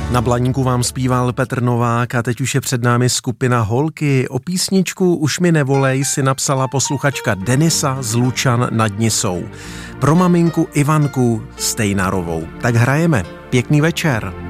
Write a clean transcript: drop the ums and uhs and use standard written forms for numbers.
Na Blaníku vám zpíval Petr Novák a teď už je před námi skupina Holky. O písničku Už mi nevolej si napsala posluchačka Denisa z Lučan nad Nisou. Pro maminku Ivanku Stejnarovou. Tak hrajeme. Pěkný večer.